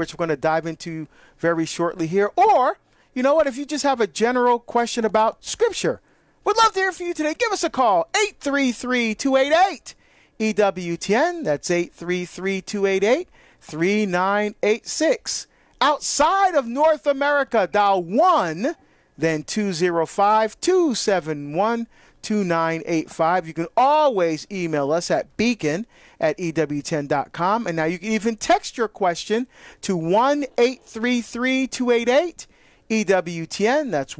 which we're going to dive into very shortly here. Or, you know what, if you just have a general question about Scripture, we'd love to hear from you today. Give us a call, 833-288-EWTN. That's 833-288-3986. Outside of North America, dial 1, then 205-271-2985. You can always email us at beacon@ewtn.com. And now you can even text your question to 1-833-288-EWTN. That's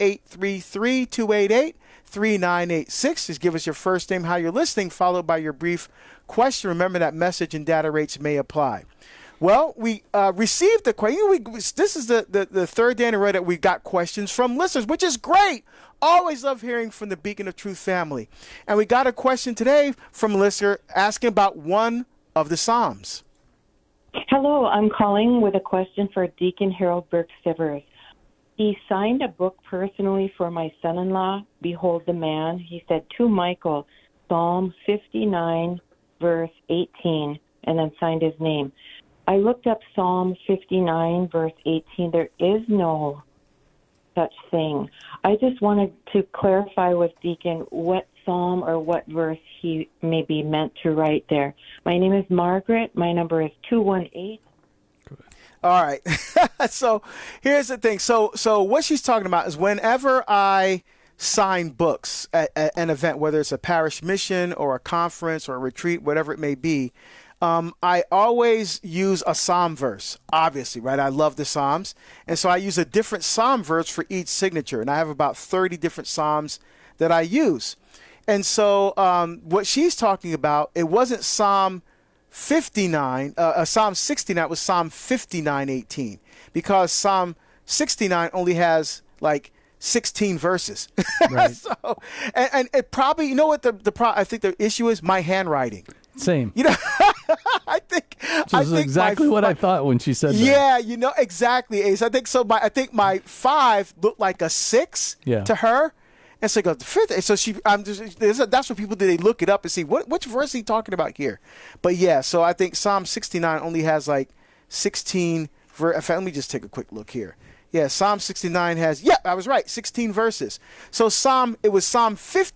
1-833-288-3986. Just give us your first name, how you're listening, followed by your brief question. Remember that message and data rates may apply. Well, we received a question. This is the third day in a row that we got questions from listeners, which is great. Always love hearing from the Beacon of Truth family. And we got a question today from a listener asking about one of the Psalms. Hello, I'm calling with a question for Deacon Harold Burke-Sivers. He signed a book personally for my son-in-law, Behold the Man. He said, to Michael, Psalm 59, verse 18, and then signed his name. I looked up Psalm 59, verse 18. There is no such thing. I just wanted to clarify with Deacon what psalm or what verse he may be meant to write there. My name is Margaret. My number is 218. All right. So here's the thing. So what she's talking about is whenever I sign books at an event, whether it's a parish mission or a conference or a retreat, whatever it may be, I always use a psalm verse, obviously, right? I love the Psalms. And so I use a different psalm verse for each signature. And I have about 30 different psalms that I use. And so what she's talking about, it wasn't Psalm 59, Psalm 69, it was Psalm 59:18, because Psalm 69 only has like 16 verses. Right. So, and it probably, you know what I think the issue is? My handwriting. Same. You know, I think exactly what I thought when she said that. Yeah, you know, exactly, Ace. I think so. I think my 5 looked like a 6 to her. And so I go, the fifth. So that's what people do. They look it up and see which verse is he talking about here. But yeah, so I think Psalm 69 only has like 16 verses. Let me just take a quick look here. Yeah, Psalm 69 has, I was right, 16 verses. So it was Psalm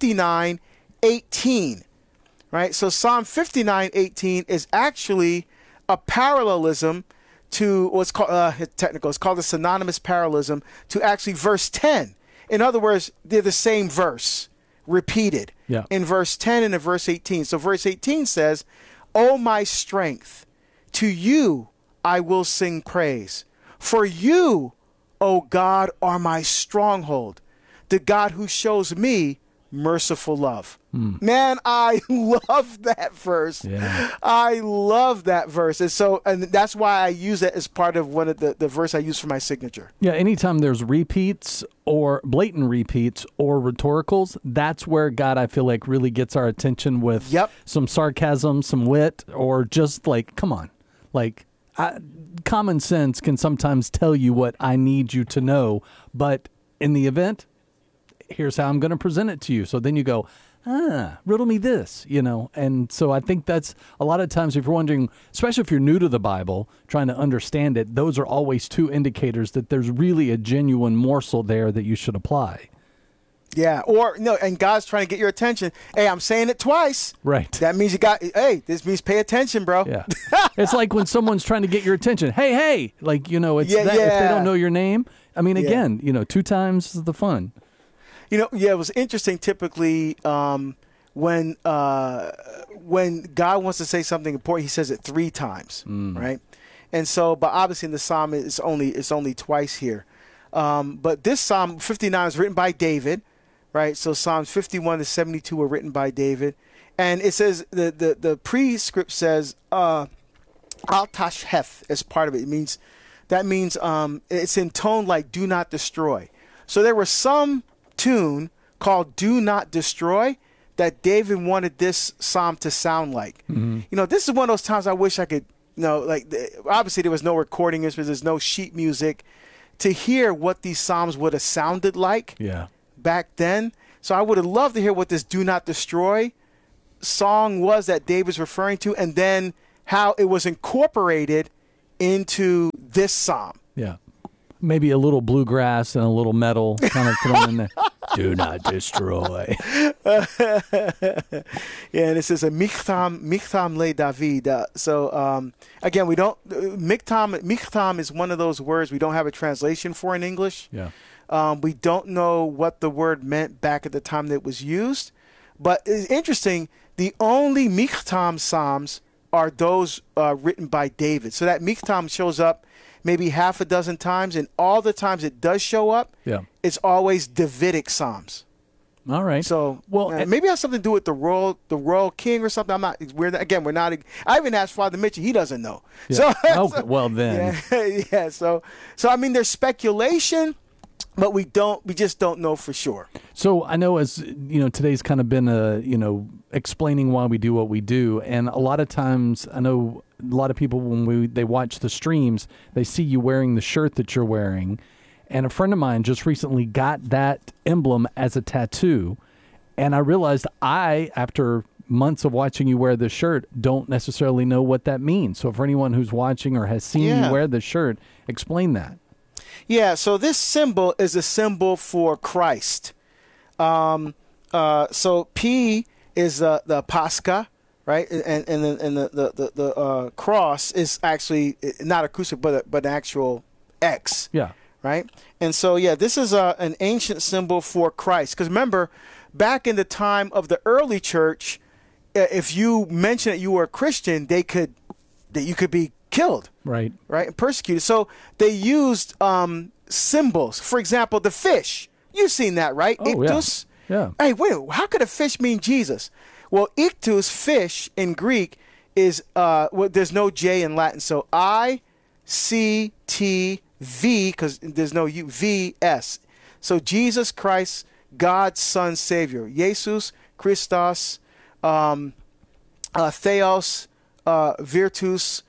59:18, right? So Psalm 59:18 is actually a parallelism to what's called, technical, it's called a synonymous parallelism to actually verse 10. In other words, they're the same verse repeated in verse 10 and in verse 18. So verse 18 says, O my strength, to you I will sing praise. For you, O God, are my stronghold, the God who shows me merciful love. Man, I love that verse. Yeah. I love that verse. And that's why I use it as part of one of the verse I use for my signature. Yeah, anytime there's repeats or blatant repeats or rhetoricals, that's where God, I feel like, really gets our attention with some sarcasm, some wit, or just like, come on. Like, common sense can sometimes tell you what I need you to know, but in the event, here's how I'm going to present it to you. So then you go, riddle me this, you know. And so I think that's a lot of times, if you're wondering, especially if you're new to the Bible, trying to understand it, those are always two indicators that there's really a genuine morsel there that you should apply. Yeah, or no, and God's trying to get your attention. Hey, I'm saying it twice. Right. That means this means pay attention, bro. Yeah. It's like when someone's trying to get your attention. Hey, like, you know, it's if they don't know your name. I mean, again, you know, 2 times is the fun. You know, it was interesting. Typically, when God wants to say something important, he says it 3 times, right? And so, but obviously in the Psalm, it's only twice here. But this Psalm 59 is written by David, right? So Psalms 51 to 72 were written by David. And it says, the prescript says, Al Tashheth as part of it. That means it's in tone like do not destroy. So there was some tune called Do Not Destroy that David wanted this psalm to sound like. You know, this is one of those times I wish I could, you know, like, obviously there was no recording instruments, there's no sheet music to hear what these psalms would have sounded like back then. So I would have loved to hear what this Do Not Destroy song was that David's referring to, and then how it was incorporated into this psalm. Yeah. Maybe a little bluegrass and a little metal kind of thrown in there. Do not destroy. Yeah, and it says a Michtam le David. Again, we don't Michtam is one of those words we don't have a translation for in English. Yeah. We don't know what the word meant back at the time that it was used, but it's interesting. The only Michtam psalms are those written by David. So that Michtam shows up maybe half a dozen times, and all the times it does show up, it's always Davidic psalms. All right. So maybe it has something to do with the royal king or something. I'm not. We're not. I even asked Father Mitchell. He doesn't know. Yeah. So, well then. Yeah. So I mean, there's speculation, but we just don't know for sure. So I know, as today's kind of been explaining why we do what we do, and a lot of times I know a lot of people when they watch the streams, they see you wearing the shirt that you're wearing. And a friend of mine just recently got that emblem as a tattoo. And I realized after months of watching you wear this shirt, don't necessarily know what that means. So for anyone who's watching or has seen you wear this shirt, explain that. Yeah, so this symbol is a symbol for Christ. So P is the Pascha, right? And the cross is actually not a crucifix, but an actual X. Yeah. Right? And so, this is an ancient symbol for Christ. Because remember, back in the time of the early church, if you mentioned that you were a Christian, you could be killed. Right. Right? And persecuted. So they used symbols. For example, the fish. You've seen that, right? Oh, Ichthus. Yeah. Hey, wait, how could a fish mean Jesus? Well, ichthus, fish, in Greek, is, there's no J in Latin. So I-C-T V, because there's no U, V-S. So Jesus Christ, God's Son, Savior. Jesus Christos, Theos, Virtus,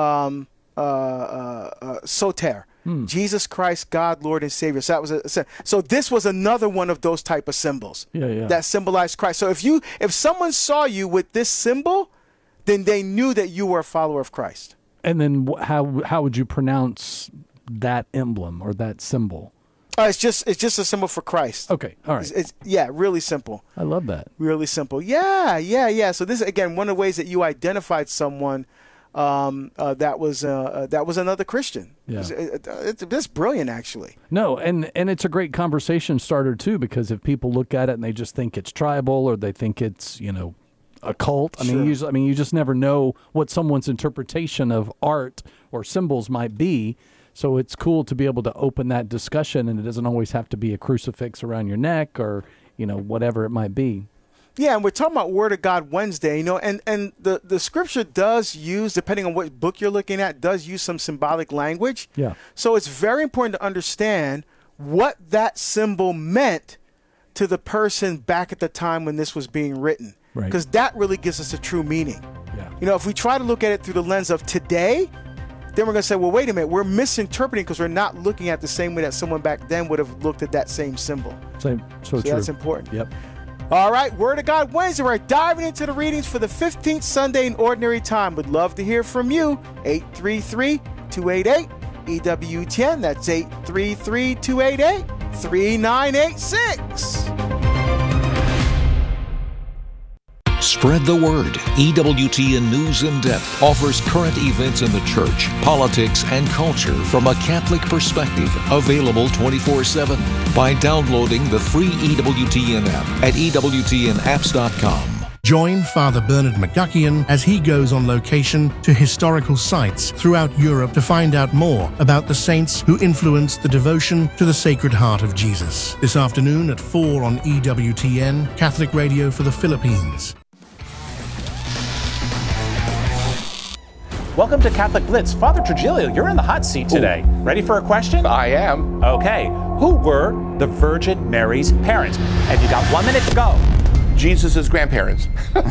Soter. Jesus Christ, God, Lord, and Savior. So this was another one of those type of symbols that symbolized Christ. So if someone saw you with this symbol, then they knew that you were a follower of Christ. And then how would you pronounce that emblem or that symbol? It's just a symbol for Christ. Okay, all right. It's really simple. I love that. Really simple. Yeah. So this is, again, one of the ways that you identified someone that was another Christian. Yeah. It's brilliant, actually. No, and it's a great conversation starter too, because if people look at it and they just think it's tribal or they think it's a cult. I mean, you just never know what someone's interpretation of art or symbols might be. So it's cool to be able to open that discussion, and it doesn't always have to be a crucifix around your neck or, whatever it might be. Yeah, and we're talking about Word of God Wednesday, and the scripture does use, depending on what book you're looking at, does use some symbolic language. Yeah. So it's very important to understand what that symbol meant to the person back at the time when this was being written. Right. Because that really gives us a true meaning. Yeah. If we try to look at it through the lens of today, then we're going to say, well, wait a minute, we're misinterpreting because we're not looking at the same way that someone back then would have looked at that same symbol. So true. That's important. Yep. All right, Word of God Wednesday. We're diving into the readings for the 15th Sunday in Ordinary Time. Would love to hear from you. 833-288-EWTN. That's 833-288-3986. Spread the word. EWTN News in Depth offers current events in the church, politics, and culture from a Catholic perspective. Available 24/7 by downloading the free EWTN app at EWTNapps.com. Join Father Bernard McGuckian as he goes on location to historical sites throughout Europe to find out more about the saints who influenced the devotion to the Sacred Heart of Jesus. This afternoon at 4 on EWTN, Catholic Radio for the Philippines. Welcome to Catholic Blitz. Father Trujillo, you're in the hot seat today. Ooh. Ready for a question? I am. Okay. Who were the Virgin Mary's parents? And you got 1 minute to go. Jesus' grandparents.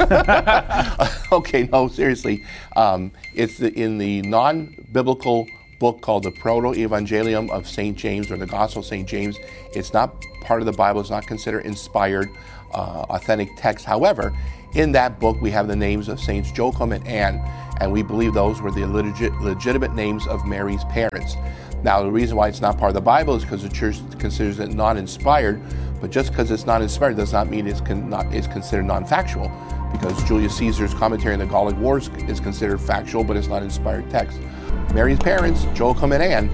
Okay, no, seriously. It's in the non-biblical book called the Proto-Evangelium of St. James, or the Gospel of St. James. It's not part of the Bible. It's not considered inspired, authentic text. However, in that book, we have the names of Saints Joachim and Anne. and we believe those were the legitimate names of Mary's parents. Now, the reason why it's not part of the Bible is because the church considers it non-inspired, but just because it's not inspired does not mean it's considered non-factual, because Julius Caesar's commentary on the Gallic Wars is considered factual, but it's not inspired text. Mary's parents, Joachim and Anne.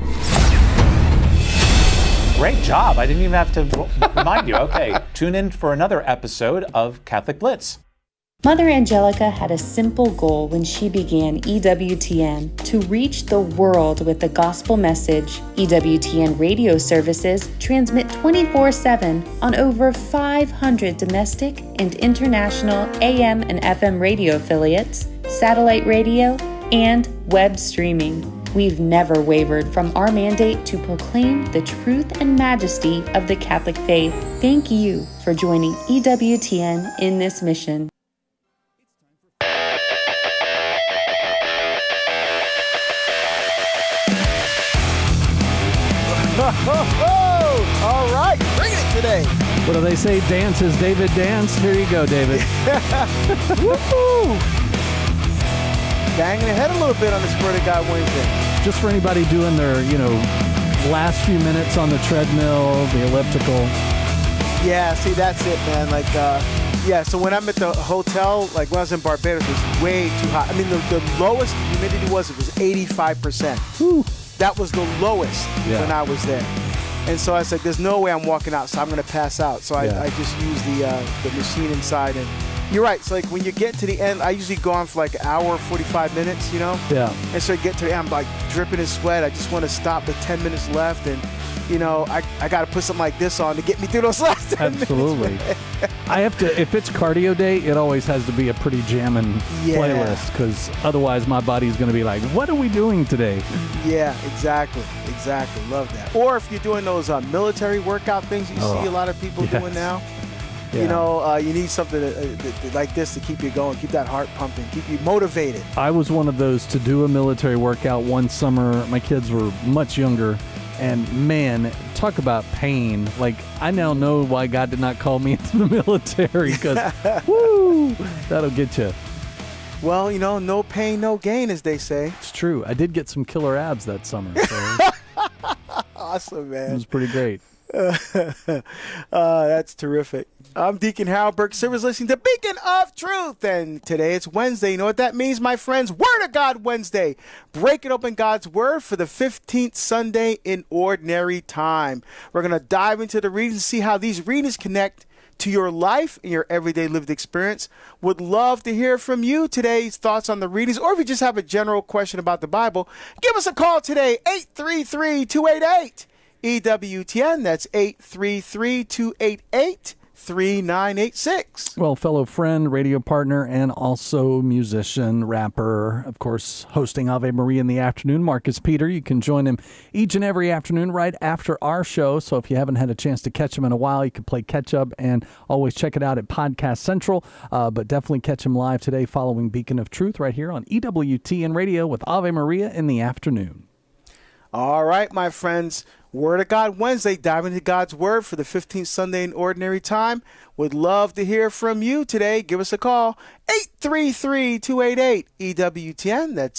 Great job. I didn't even have to remind you. Okay, tune in for another episode of Catholic Blitz. Mother Angelica had a simple goal when she began EWTN: to reach the world with the gospel message. EWTN radio services transmit 24/7 on over 500 domestic and international AM and FM radio affiliates, satellite radio, and web streaming. We've never wavered from our mandate to proclaim the truth and majesty of the Catholic faith. Thank you for joining EWTN in this mission. All right, bringing it today. What do they say? Dance as David danced. Here you go, David. Woo-hoo! Banging ahead a little bit on this Word of God Wednesday. Just for anybody doing their, last few minutes on the treadmill, the elliptical. Yeah, see, that's it, man. So when I'm at the hotel, like when I was in Barbados, it was way too hot. I mean, the lowest humidity was 85%. Whew. That was the lowest when I was there. And so I said, there's no way I'm walking out, so I'm going to pass out. So I just use the machine inside. And you're right. So like when you get to the end, I usually go on for like an hour, 45 minutes, Yeah. And so I get to the end, I'm like dripping in sweat. I just want to stop the 10 minutes left. And, I got to put something like this on to get me through those last 10 minutes. Absolutely. I have to, if it's cardio day, it always has to be a pretty jamming playlist, because otherwise my body's going to be like, what are we doing today? Yeah, exactly. Love that. Or if you're doing those military workout things you see a lot of people doing now, you need something like this to keep you going, keep that heart pumping, keep you motivated. I was one of those to do a military workout one summer. My kids were much younger. And man, talk about pain. Like, I now know why God did not call me into the military, because, woo, that'll get you. Well, no pain, no gain, as they say. It's true. I did get some killer abs that summer. So awesome, man. It was pretty great. That's terrific. I'm Deacon Harold Burke Sivers, listening to Beacon of Truth, and today it's Wednesday. You know what that means, my friends? Word of God Wednesday. Breaking open God's Word for the 15th Sunday in Ordinary Time. We're going to dive into the readings and see how these readings connect to your life and your everyday lived experience. Would love to hear from you today's thoughts on the readings, or if you just have a general question about the Bible, give us a call today, 833-288. EWTN, that's 833-288-3986. Well, fellow friend, radio partner, and also musician, rapper, of course, hosting Ave Maria in the afternoon, Marcus Peter. You can join him each and every afternoon right after our show. So if you haven't had a chance to catch him in a while, you can play catch up and always check it out at Podcast Central. But definitely catch him live today following Beacon of Truth right here on EWTN Radio with Ave Maria in the afternoon. All right, my friends. Word of God Wednesday, diving into God's Word for the 15th Sunday in Ordinary Time. Would love to hear from you today. Give us a call, 833-288-EWTN. That's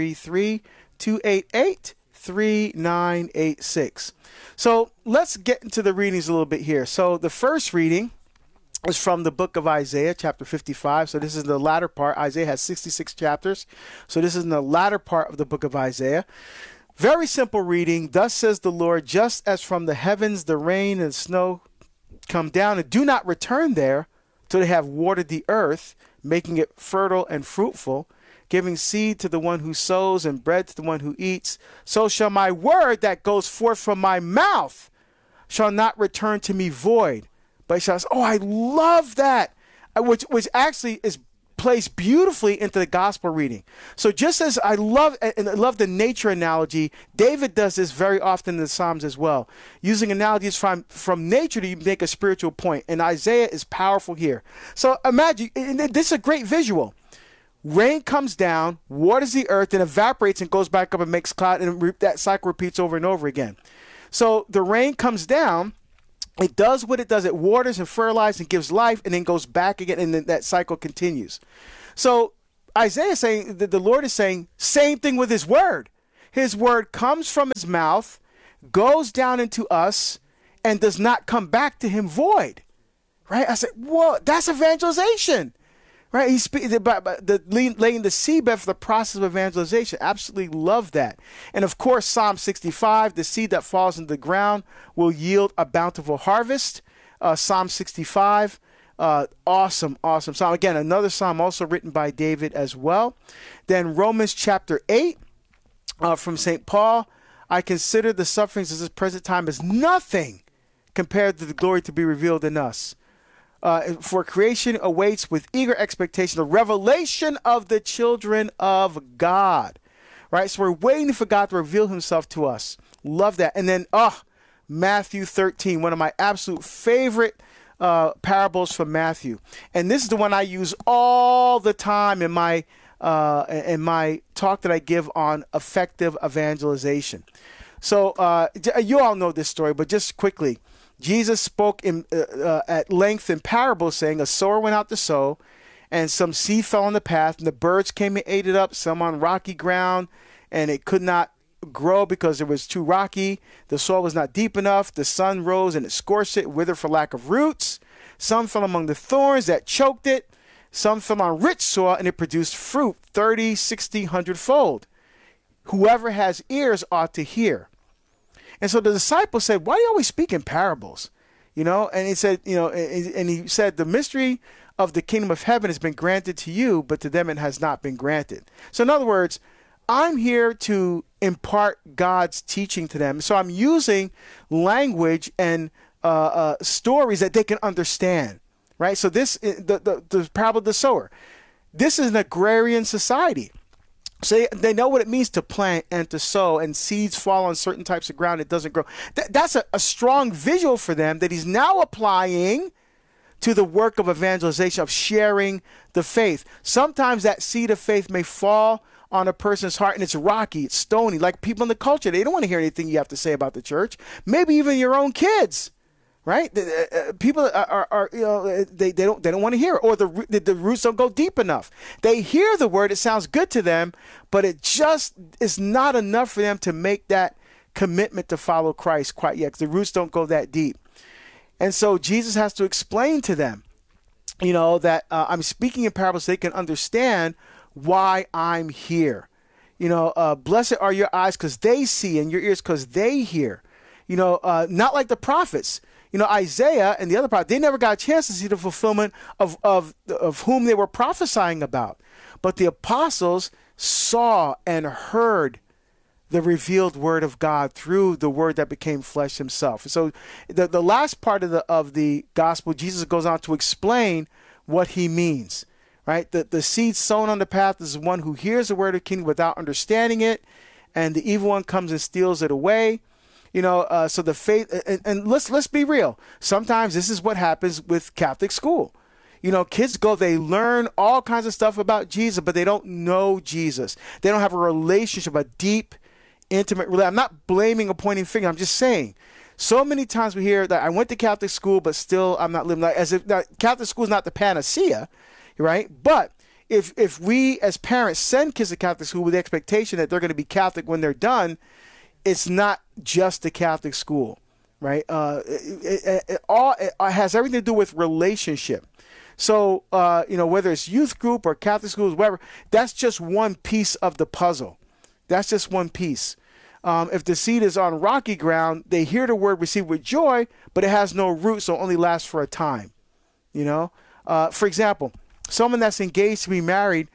833-288-3986. So let's get into the readings a little bit here. So the first reading is from the book of Isaiah, chapter 55. So this is the latter part. Isaiah has 66 chapters. So this is in the latter part of the book of Isaiah. Very simple reading. Thus says the Lord, just as from the heavens the rain and snow come down and do not return there till they have watered the earth, making it fertile and fruitful, giving seed to the one who sows and bread to the one who eats, so shall my word that goes forth from my mouth shall not return to me void, but shall. Oh, I love that, which actually plays beautifully into the gospel reading. So just as I love the nature analogy, David does this very often in the Psalms as well, using analogies from nature to make a spiritual point. And Isaiah is powerful here. So imagine, this is a great visual. Rain comes down, waters the earth, and evaporates and goes back up and makes cloud, and that cycle repeats over and over again. So the rain comes down, it does what it does. It waters and fertilizes and gives life, and then goes back again, and then that cycle continues. So Isaiah is saying that the Lord is saying same thing with his word. His word comes from his mouth, goes down into us, and does not come back to him void. Right? I said, whoa, that's evangelization. Right? He's speaking about laying the seedbed for the process of evangelization. Absolutely love that. And of course, Psalm 65, the seed that falls into the ground will yield a bountiful harvest. Psalm 65, awesome psalm. Again, another psalm also written by David as well. Then Romans chapter 8 from St. Paul, I consider the sufferings of this present time as nothing compared to the glory to be revealed in us. For creation awaits with eager expectation the revelation of the children of God. Right? So we're waiting for God to reveal himself to us. Love that. And then, Matthew 13, one of my absolute favorite parables from Matthew. And this is the one I use all the time in my talk that I give on effective evangelization. So you all know this story, but just quickly, Jesus spoke at length in parables, saying, a sower went out to sow, and some seed fell on the path, and the birds came and ate it up, some on rocky ground, and it could not grow because it was too rocky. The soil was not deep enough. The sun rose, and it scorched it, withered for lack of roots. Some fell among the thorns that choked it. Some fell on rich soil, and it produced fruit 30, 60, 100-fold. Whoever has ears ought to hear. And so the disciples said, why do you always speak in parables? And he said, and he said, the mystery of the kingdom of heaven has been granted to you, but to them it has not been granted. So in other words, I'm here to impart God's teaching to them. So I'm using language and stories that they can understand, right? So this, the parable of the sower, this is an agrarian society. So they know what it means to plant and to sow, and seeds fall on certain types of ground. It doesn't grow. That's a strong visual for them that he's now applying to the work of evangelization, of sharing the faith. Sometimes that seed of faith may fall on a person's heart and it's rocky, it's stony, like people in the culture. They don't want to hear anything you have to say about the church. Maybe even your own kids. Right? People are they don't want to hear it, or the roots don't go deep enough. They hear the word, it sounds good to them, but it just is not enough for them to make that commitment to follow Christ quite yet, because the roots don't go that deep. And so Jesus has to explain to them, that I'm speaking in parables so they can understand why I'm here. Blessed are your eyes because they see, and your ears because they hear. Not like the prophets. Isaiah and the other prophets, they never got a chance to see the fulfillment of whom they were prophesying about. But the apostles saw and heard the revealed word of God through the word that became flesh himself. So the last part of the gospel, Jesus goes on to explain what he means. Right? The seed sown on the path is one who hears the word of the kingdom without understanding it, and the evil one comes and steals it away. So the faith, and let's be real. Sometimes this is what happens with Catholic school. Kids go, they learn all kinds of stuff about Jesus, but they don't know Jesus. They don't have a relationship, a deep, intimate relationship. I'm not blaming or pointing finger. I'm just saying. So many times we hear that I went to Catholic school, but still I'm not living like as if Catholic school is not the panacea, right? But if we as parents send kids to Catholic school with the expectation that they're going to be Catholic when they're done, it's not just the Catholic school, right? It has everything to do with relationship. So, whether it's youth group or Catholic schools, whatever, that's just one piece of the puzzle. That's just one piece. If the seed is on rocky ground, they hear the word, receive with joy, but it has no root, so it only lasts for a time. For example, someone that's engaged to be married,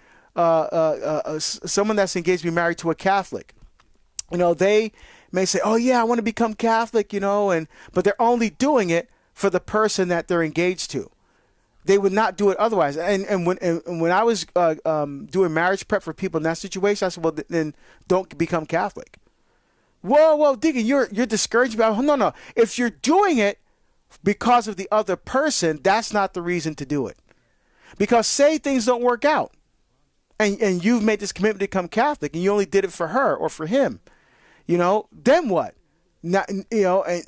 to a Catholic. They may say, "Oh yeah, I want to become Catholic," but they're only doing it for the person that they're engaged to. They would not do it otherwise. And when I was doing marriage prep for people in that situation, I said, "Well, then don't become Catholic." Whoa, Deacon, you're discouraged about? No. If you're doing it because of the other person, that's not the reason to do it. Because say things don't work out, and you've made this commitment to become Catholic, and you only did it for her or for him. Then what? Well,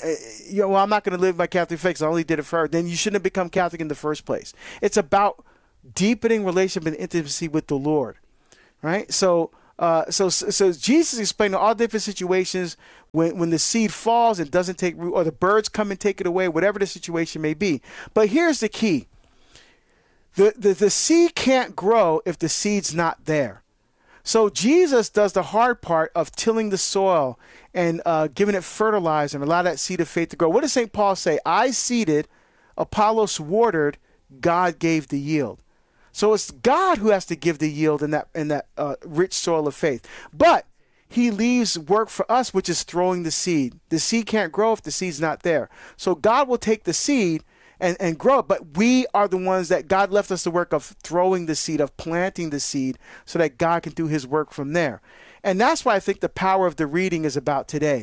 I'm not going to live my Catholic faith because I only did it for her. Then you shouldn't have become Catholic in the first place. It's about deepening relationship and intimacy with the Lord, right? So Jesus explained all different situations when the seed falls and doesn't take root, or the birds come and take it away, whatever the situation may be. But here's the key. The seed can't grow if the seed's not there. So Jesus does the hard part of tilling the soil and giving it fertilizer and allow that seed of faith to grow. What does St. Paul say? I seeded, Apollos watered, God gave the yield. So it's God who has to give the yield in that rich soil of faith. But he leaves work for us, which is throwing the seed. The seed can't grow if the seed's not there. So God will take the seed and grow it, but we are the ones that God left us the work of throwing the seed, of planting the seed, so that God can do his work from there. And that's why I think the power of the reading is about today.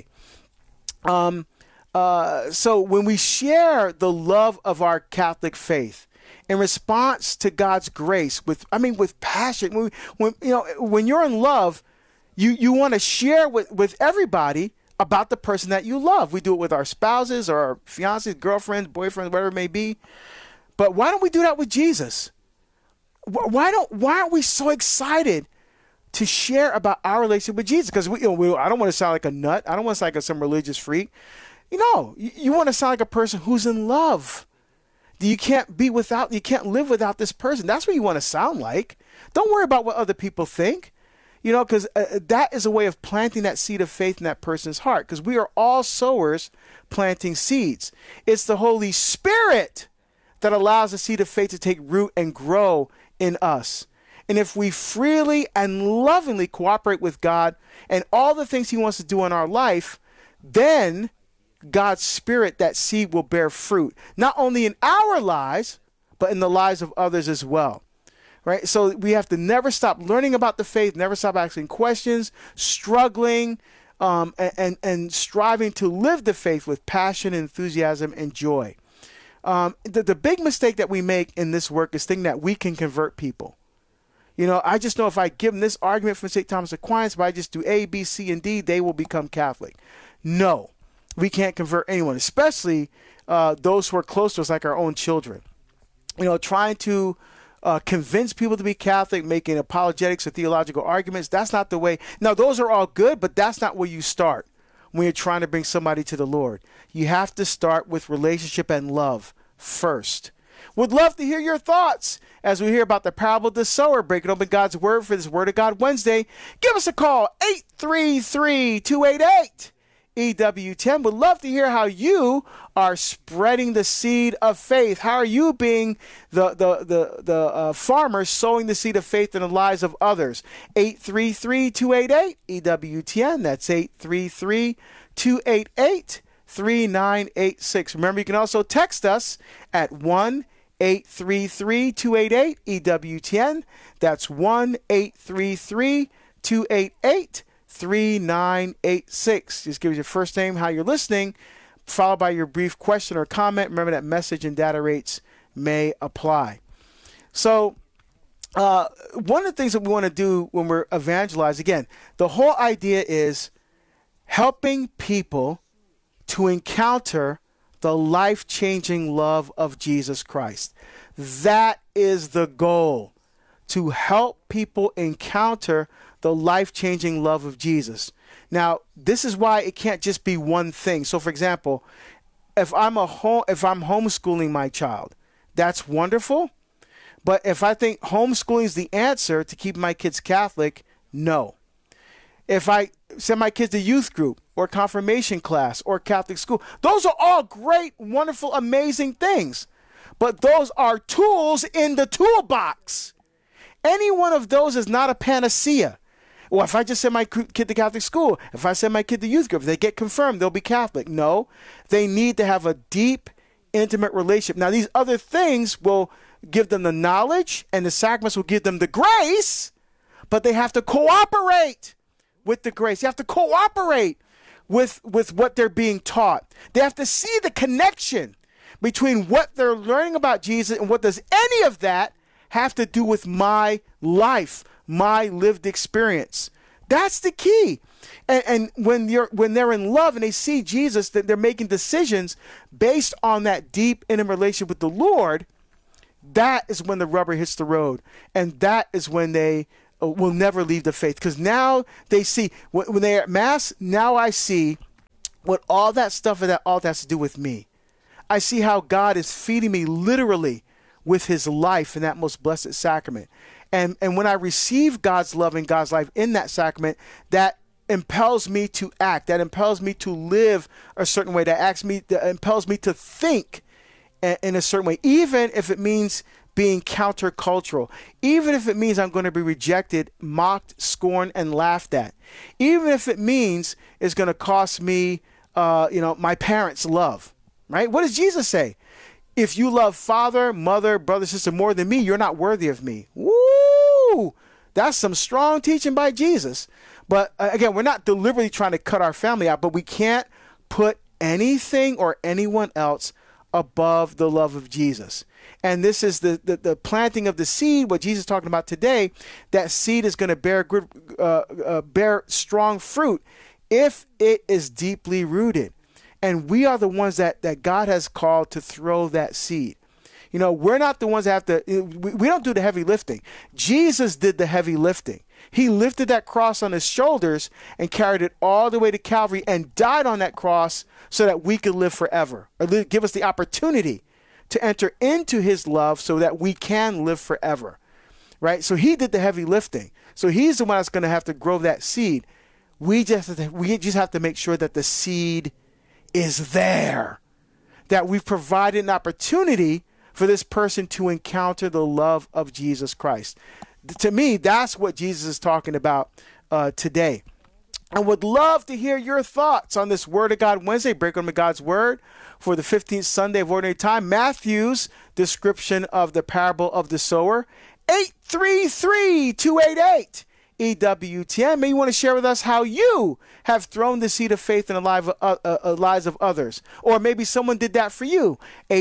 So when we share the love of our Catholic faith in response to God's grace with passion, when you're in love, you want to share with everybody about the person that you love. We do it with our spouses or our fiancés, girlfriends, boyfriends, whatever it may be. But why don't we do that with Jesus? Why aren't we so excited to share about our relationship with Jesus? Because I don't want to sound like a nut. I don't want to sound like some religious freak. You want to sound like a person who's in love. You can't live without this person. That's what you want to sound like. Don't worry about what other people think. Because that is a way of planting that seed of faith in that person's heart. Because we are all sowers planting seeds. It's the Holy Spirit that allows the seed of faith to take root and grow in us. And if we freely and lovingly cooperate with God and all the things he wants to do in our life, then God's Spirit, that seed, will bear fruit, not only in our lives, but in the lives of others as well. Right? So we have to never stop learning about the faith, never stop asking questions, struggling, and striving to live the faith with passion, enthusiasm, and joy. The big mistake that we make in this work is thinking that we can convert people. I just know if I give them this argument from St. Thomas Aquinas, if I just do A, B, C, and D, they will become Catholic. No, we can't convert anyone, especially those who are close to us, like our own children. Trying to convince people to be Catholic, making apologetics or theological arguments, that's not the way. Now, those are all good, but that's not where you start when you're trying to bring somebody to the Lord. You have to start with relationship and love first. Would love to hear your thoughts as we hear about the parable of the sower, breaking open God's word for this Word of God Wednesday. Give us a call, 833-288. EWTN. Would love to hear how you are spreading the seed of faith. How are you being the farmers sowing the seed of faith in the lives of others? 833-288 EWTN. That's 833-288-3986. Remember, you can also text us at 1-833-288 EWTN. That's 1-833-288-3986. 3986. Just give us your first name, how you're listening, followed by your brief question or comment. Remember that message and data rates may apply. So one of the things that we want to do when we're evangelizing, again, the whole idea is helping people to encounter the life-changing love of Jesus Christ. That is the goal, to help people encounter the life-changing love of Jesus. Now, this is why it can't just be one thing. So, for example, if I'm homeschooling my child, that's wonderful. But if I think homeschooling is the answer to keep my kids Catholic, no. If I send my kids to youth group or confirmation class or Catholic school, those are all great, wonderful, amazing things. But those are tools in the toolbox. Any one of those is not a panacea. Well, if I just send my kid to Catholic school, if I send my kid to youth group, if they get confirmed, they'll be Catholic. No, they need to have a deep, intimate relationship. Now, these other things will give them the knowledge, and the sacraments will give them the grace, but they have to cooperate with the grace. They have to cooperate with what they're being taught. They have to see the connection between what they're learning about Jesus and what does any of that have to do with my life, my lived experience. That's the key. And when they're in love and they see Jesus, that they're making decisions based on that deep intimate relationship with the Lord, that is when the rubber hits the road. And that is when they will never leave the faith. Because now they see, when they're at Mass, now I see what all that stuff and that all that has to do with me. I see how God is feeding me literally with his life in that most blessed sacrament. And when I receive God's love and God's life in that sacrament, that impels me to act, that impels me to live a certain way, that impels me to think in a certain way, even if it means being countercultural, even if it means I'm going to be rejected, mocked, scorned, and laughed at, even if it means it's going to cost me, my parents' love, right? What does Jesus say? If you love father, mother, brother, sister more than me, you're not worthy of me. Woo! That's some strong teaching by Jesus. But again, we're not deliberately trying to cut our family out, but we can't put anything or anyone else above the love of Jesus. And this is the planting of the seed, what Jesus is talking about today. That seed is going to bear strong fruit if it is deeply rooted. And we are the ones that God has called to throw that seed. We're not the ones that have to, we don't do the heavy lifting. Jesus did the heavy lifting. He lifted that cross on his shoulders and carried it all the way to Calvary and died on that cross so that we could live forever, or give us the opportunity to enter into his love so that we can live forever, right? So he did the heavy lifting. So he's the one that's going to have to grow that seed. We just have to make sure that the seed is there, that we've provided an opportunity for this person to encounter the love of Jesus Christ. To me, that's what Jesus is talking about today. I would love to hear your thoughts on this Word of God Wednesday, Break Open God's Word for the 15th Sunday of Ordinary Time. Matthew's description of the parable of the sower, 833-288. EWTN. Maybe you want to share with us how you have thrown the seed of faith in the lives of others. Or maybe someone did that for you.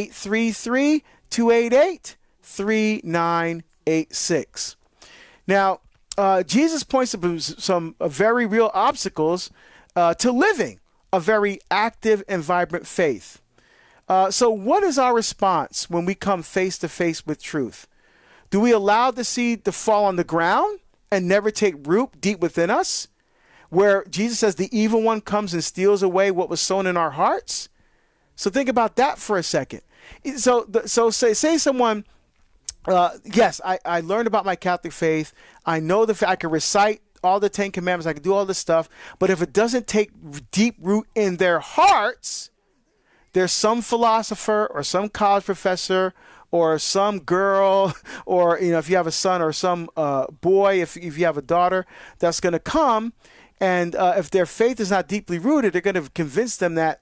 833-288-3986. Now, Jesus points to some very real obstacles to living a very active and vibrant faith. So what is our response when we come face to face with truth? Do we allow the seed to fall on the ground and never take root deep within us, where Jesus says the evil one comes and steals away what was sown in our hearts? So think about that for a second. So say someone, yes, I learned about my Catholic faith. I know I can recite all the 10 Commandments. I can do all this stuff. But if it doesn't take deep root in their hearts, there's some philosopher or some college professor or some girl, or if you have a son, or some boy, if you have a daughter, that's going to come, and if their faith is not deeply rooted, they're going to convince them that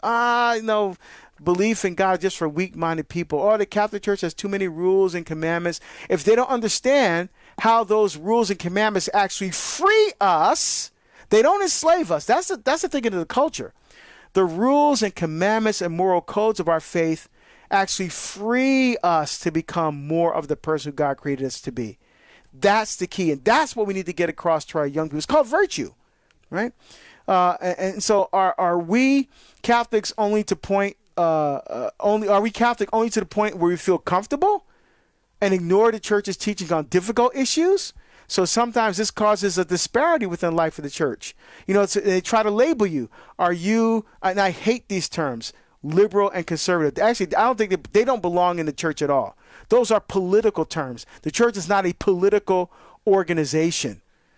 belief in God is just for weak-minded people. Or the Catholic Church has too many rules and commandments. If they don't understand how those rules and commandments actually free us, they don't enslave us. That's the thinking of the culture. The rules and commandments and moral codes of our faith actually free us to become more of the person who God created us to be. That's the key, and that's what we need to get across to our young people. It's called virtue, right? And so, are we Catholics only to point? Are we Catholic only to the point where we feel comfortable and ignore the church's teaching on difficult issues? So sometimes this causes a disparity within the life of the church. They try to label you. Are you? And I hate these terms. Liberal and conservative. Actually, I don't think they don't belong in the church at all. Those are political terms. The church is not a political organization.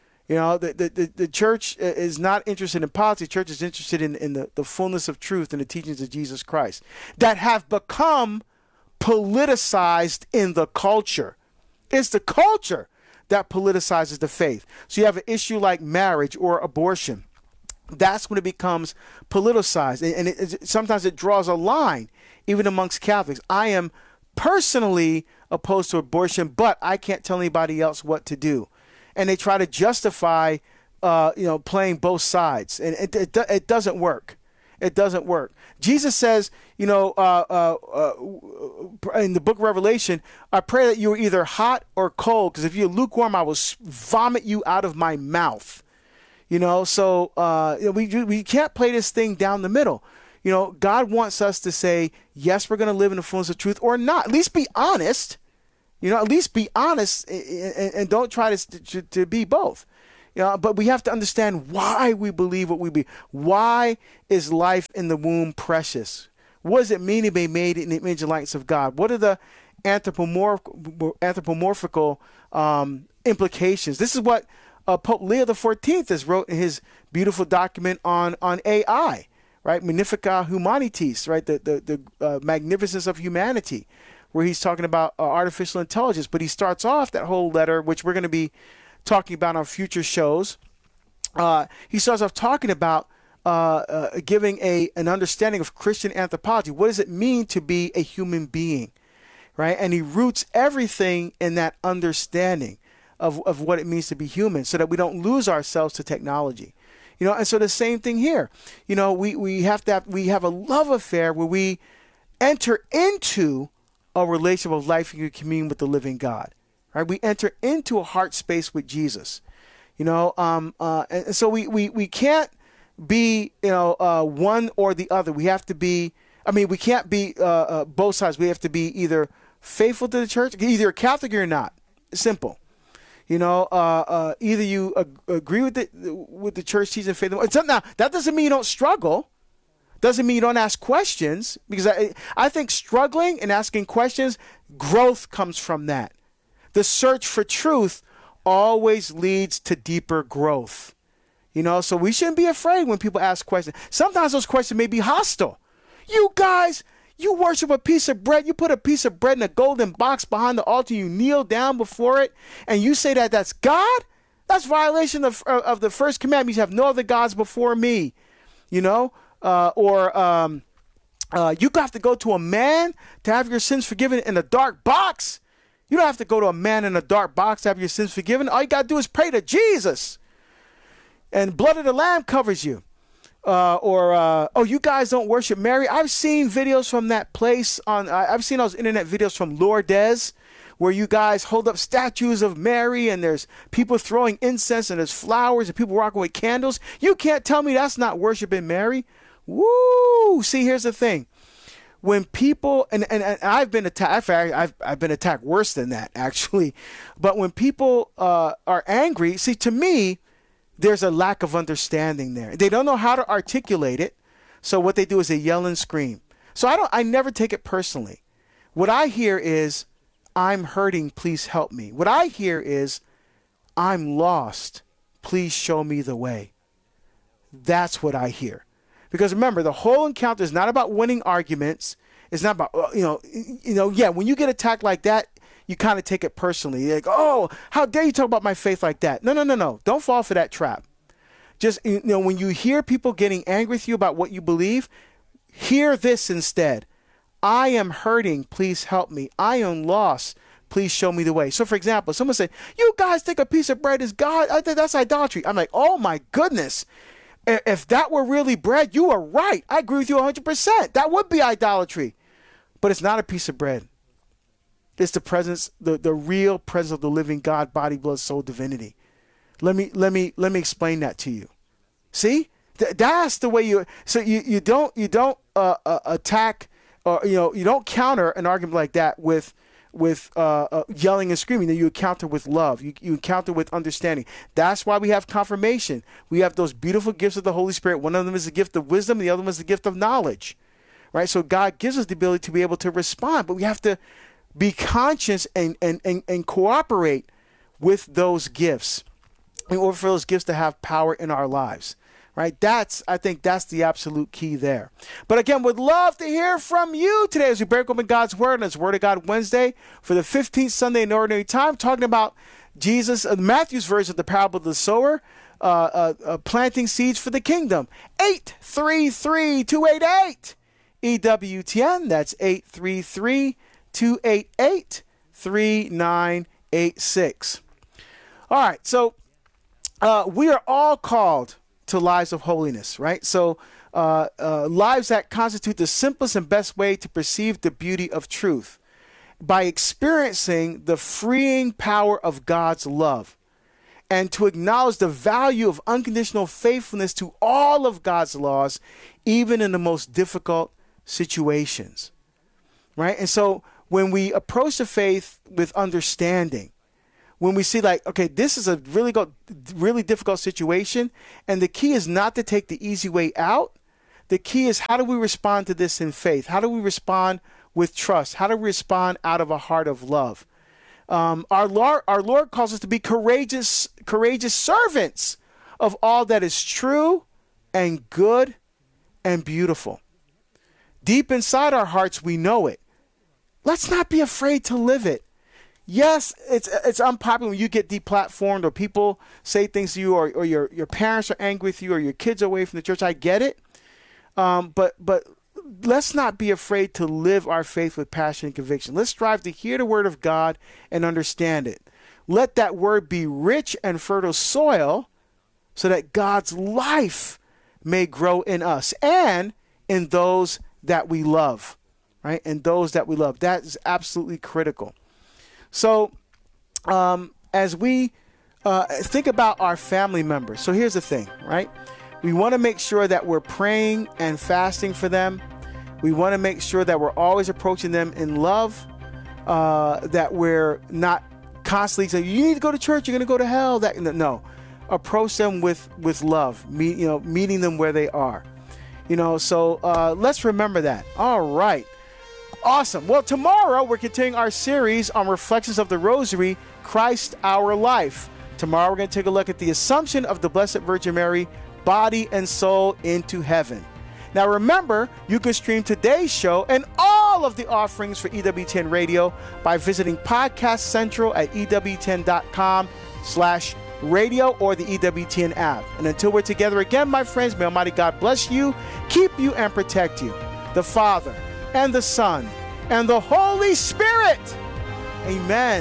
The church is not interested in politics. The church is interested in the fullness of truth and the teachings of Jesus Christ that have become politicized in the culture. It's the culture that politicizes the faith. So you have an issue like marriage or abortion. That's when it becomes politicized. And sometimes it draws a line, even amongst Catholics. I am personally opposed to abortion, but I can't tell anybody else what to do. And they try to justify, playing both sides. And it doesn't work. It doesn't work. Jesus says, in the book of Revelation, I pray that you are either hot or cold, because if you're lukewarm, I will vomit you out of my mouth. We can't play this thing down the middle. God wants us to say, yes, we're going to live in the fullness of truth, or not. At least be honest. At least be honest and don't try to be both. But we have to understand why we believe what we believe. Why is life in the womb precious? What does it mean to be made in the image and likeness of God? What are the anthropomorphical implications? This is what Pope Leo XIV has wrote in his beautiful document on AI, right? Magnifica Humanitas, right? The magnificence of humanity, where he's talking about artificial intelligence. But he starts off that whole letter, which we're going to be talking about on future shows. He starts off talking about giving an understanding of Christian anthropology. What does it mean to be a human being, right? And he roots everything in that understanding of what it means to be human, so that we don't lose ourselves to technology. And so the same thing here. We have a love affair where we enter into a relationship of life and communion with the living God. Right? We enter into a heart space with Jesus. And so we can't be one or the other. We have to be. We can't be both sides. We have to be either faithful to the church, either a Catholic or you're not. Simple. Either you agree with the church teaching faith. Now that doesn't mean you don't struggle. Doesn't mean you don't ask questions, because I think struggling and asking questions, growth comes from that. The search for truth always leads to deeper growth. So we shouldn't be afraid when people ask questions. Sometimes those questions may be hostile. You guys, you worship a piece of bread. You put a piece of bread in a golden box behind the altar. You kneel down before it, and you say that that's God? That's violation of the first commandment. You have no other gods before me. You have to go to a man to have your sins forgiven in a dark box. You don't have to go to a man in a dark box to have your sins forgiven. All you got to do is pray to Jesus. And blood of the Lamb covers you. You guys don't worship Mary. I've seen videos from that place. I've seen those internet videos from Lourdes, where you guys hold up statues of Mary and there's people throwing incense and there's flowers and people walking with candles. You can't tell me that's not worshiping Mary. Woo! See, here's the thing. When people, and I've been attacked, I've been attacked worse than that, actually. But when people are angry, see, to me, there's a lack of understanding there. They don't know how to articulate it. So what they do is they yell and scream. So I never take it personally. What I hear is, I'm hurting, please help me. What I hear is, I'm lost, please show me the way. That's what I hear. Because remember, the whole encounter is not about winning arguments. It's not about, when you get attacked like that, you kind of take it personally. You're like, oh, how dare you talk about my faith like that? No. Don't fall for that trap. Just, when you hear people getting angry with you about what you believe, hear this instead. I am hurting, please help me. I am lost, please show me the way. So, for example, someone say, you guys think a piece of bread is God? I think that's idolatry. I'm like, oh my goodness. If that were really bread, you are right. I agree with you 100%. That would be idolatry. But it's not a piece of bread. It's the presence, the real presence of the living God, body, blood, soul, divinity. Let me explain that to you. See, that's the way you. So you don't attack, or you don't counter an argument like that with yelling and screaming. That you encounter with love. You encounter with understanding. That's why we have confirmation. We have those beautiful gifts of the Holy Spirit. One of them is the gift of wisdom. The other one is the gift of knowledge. Right. So God gives us the ability to be able to respond, but we have to be conscious and cooperate with those gifts in order for those gifts to have power in our lives. Right? I think that's the absolute key there. But again, would love to hear from you today as we break open God's Word, and it's Word of God Wednesday for the 15th Sunday in Ordinary Time, talking about Jesus, Matthew's version of the parable of the sower, planting seeds for the kingdom. 833-288 EWTN. That's 833-288-3986. All right, so we are all called to lives of holiness, right? So lives that constitute the simplest and best way to perceive the beauty of truth by experiencing the freeing power of God's love and to acknowledge the value of unconditional faithfulness to all of God's laws, even in the most difficult situations, right? And so when we approach the faith with understanding, when we see like, okay, this is a really difficult situation, and the key is not to take the easy way out. The key is, how do we respond to this in faith? How do we respond with trust? How do we respond out of a heart of love? Our Lord calls us to be courageous servants of all that is true and good and beautiful. Deep inside our hearts, we know it. Let's not be afraid to live it. Yes, it's unpopular when you get deplatformed or people say things to you, or your parents are angry with you, or your kids are away from the church. I get it. But let's not be afraid to live our faith with passion and conviction. Let's strive to hear the word of God and understand it. Let that word be rich and fertile soil so that God's life may grow in us and in those that we love, right? And those that we love. That is absolutely critical. So as we think about our family members, so here's the thing, right? We want to make sure that we're praying and fasting for them. We want to make sure that we're always approaching them in love, that we're not constantly saying, you need to go to church, you're going to go to hell. No, approach them with love, meeting them where they are. So let's remember that. All right. Awesome. Well, tomorrow we're continuing our series on Reflections of the Rosary, Christ Our Life. Tomorrow we're going to take a look at the Assumption of the Blessed Virgin Mary, body and soul into heaven. Now remember, you can stream today's show and all of the offerings for EWTN Radio by visiting Podcast Central at EWTN.com/radio or the EWTN app. And until we're together again, my friends, may Almighty God bless you, keep you, and protect you. The Father, and the Son, and the Holy Spirit. Amen.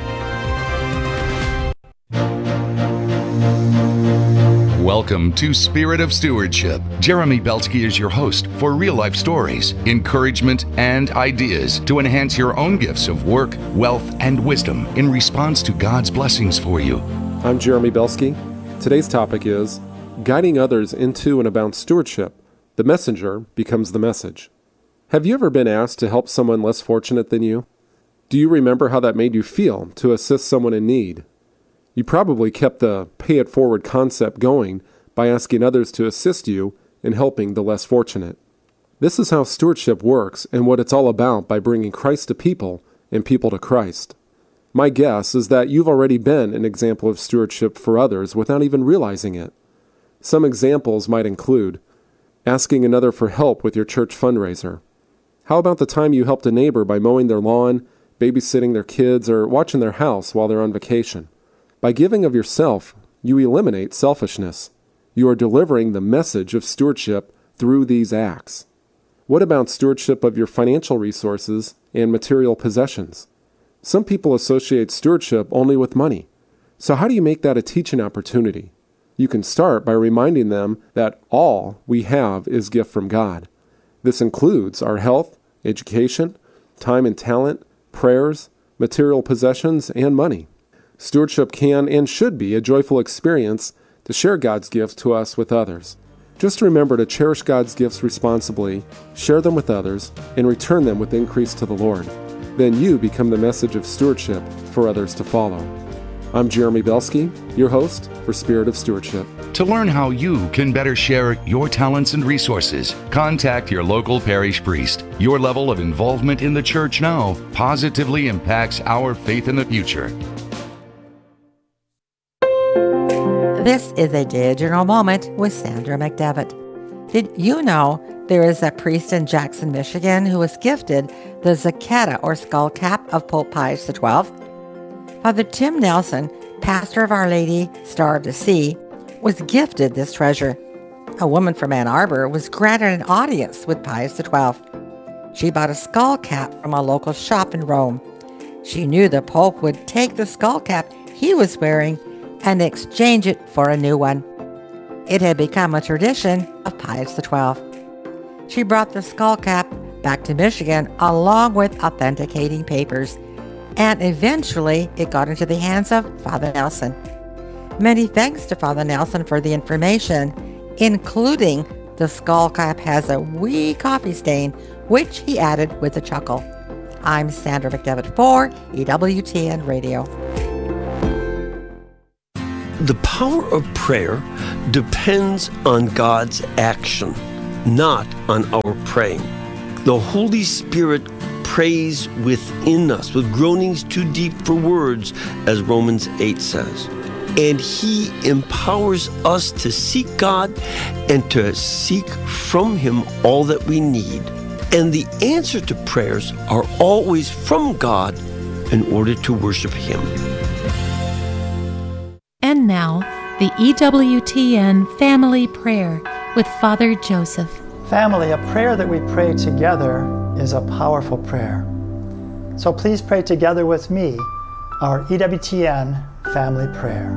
Welcome to Spirit of Stewardship. Jeremy Belsky is your host for real-life stories, encouragement, and ideas to enhance your own gifts of work, wealth, and wisdom in response to God's blessings for you. I'm Jeremy Belsky. Today's topic is guiding others into and about stewardship. The messenger becomes the message. Have you ever been asked to help someone less fortunate than you? Do you remember how that made you feel to assist someone in need? You probably kept the pay-it-forward concept going by asking others to assist you in helping the less fortunate. This is how stewardship works and what it's all about by bringing Christ to people and people to Christ. My guess is that you've already been an example of stewardship for others without even realizing it. Some examples might include asking another for help with your church fundraiser. How about the time you helped a neighbor by mowing their lawn, babysitting their kids, or watching their house while they're on vacation? By giving of yourself, you eliminate selfishness. You are delivering the message of stewardship through these acts. What about stewardship of your financial resources and material possessions? Some people associate stewardship only with money. So how do you make that a teaching opportunity? You can start by reminding them that all we have is gift from God. This includes our health, education, time and talent, prayers, material possessions, and money. Stewardship can and should be a joyful experience to share God's gifts to us with others. Just remember to cherish God's gifts responsibly, share them with others, and return them with increase to the Lord. Then you become the message of stewardship for others to follow. I'm Jeremy Belsky, your host for Spirit of Stewardship. To learn how you can better share your talents and resources, contact your local parish priest. Your level of involvement in the church now positively impacts our faith in the future. This is a digital moment with Sandra McDevitt. Did you know there is a priest in Jackson, Michigan who was gifted the Zacchetta or skull cap of Pope Pius XII? Father Tim Nelson, pastor of Our Lady Star of the Sea, was gifted this treasure. A woman from Ann Arbor was granted an audience with Pius XII. She bought a skull cap from a local shop in Rome. She knew the Pope would take the skull cap he was wearing and exchange it for a new one. It had become a tradition of Pius XII. She brought the skull cap back to Michigan along with authenticating papers, and eventually it got into the hands of Father Nelson. Many thanks to Father Nelson for the information, including the skull cap has a wee coffee stain, which he added with a chuckle. I'm Sandra McDevitt for EWTN Radio. The power of prayer depends on God's action, not on our praying. The Holy Spirit prays within us with groanings too deep for words, as Romans 8 says. And He empowers us to seek God and to seek from Him all that we need. And the answer to prayers are always from God in order to worship Him. And now, the EWTN Family Prayer with Father Joseph. Family, a prayer that we pray together is a powerful prayer. So please pray together with me our EWTN Family Prayer.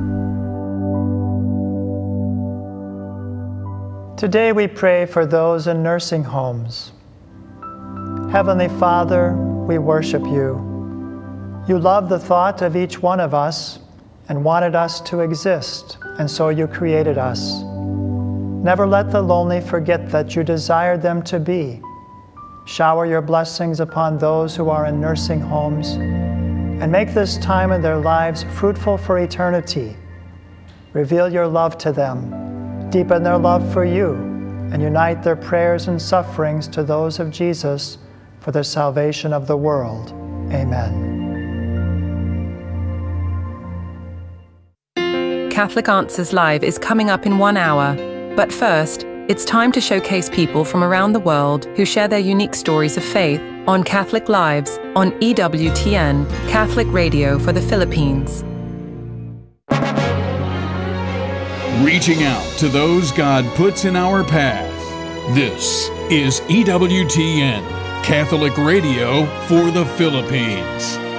Today we pray for those in nursing homes. Heavenly Father, we worship you. You love the thought of each one of us and wanted us to exist, and so you created us. Never let the lonely forget that you desired them to be. Shower your blessings upon those who are in nursing homes, and make this time in their lives fruitful for eternity. Reveal your love to them, deepen their love for you, and unite their prayers and sufferings to those of Jesus for the salvation of the world. Amen. Catholic Answers Live is coming up in 1 hour. But first, it's time to showcase people from around the world who share their unique stories of faith on Catholic Lives on EWTN, Catholic Radio for the Philippines. Reaching out to those God puts in our path. This is EWTN, Catholic Radio for the Philippines.